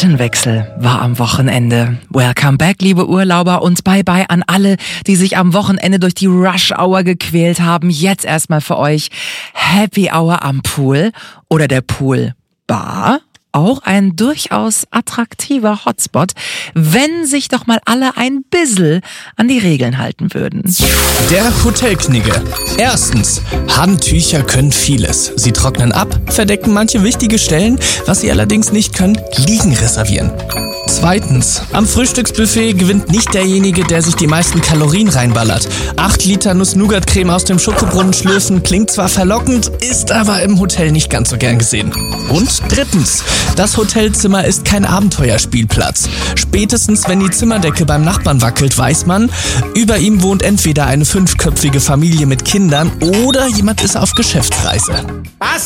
Tapetenwechsel war am Wochenende. Welcome back, liebe Urlauber, und bye-bye an alle, die sich am Wochenende durch die Rush-Hour gequält haben. Jetzt erstmal für euch Happy Hour am Pool oder der Poolbar. Auch ein durchaus attraktiver Hotspot, wenn sich doch mal alle ein bisschen an die Regeln halten würden. Der Hotelknigge. Erstens, Handtücher können vieles. Sie trocknen ab, verdecken manche wichtige Stellen. Was sie allerdings nicht können, Liegen reservieren. Zweitens, am Frühstücksbuffet gewinnt nicht derjenige, der sich die meisten Kalorien reinballert. 8 Liter Nuss-Nougat-Creme aus dem Schokobrunnen schlürfen klingt zwar verlockend, ist aber im Hotel nicht ganz so gern gesehen. Und drittens, das Hotelzimmer ist kein Abenteuerspielplatz. Spätestens, wenn die Zimmerdecke beim Nachbarn wackelt, weiß man, über ihm wohnt entweder eine 5-köpfige Familie mit Kindern oder jemand ist auf Geschäftsreise. Was?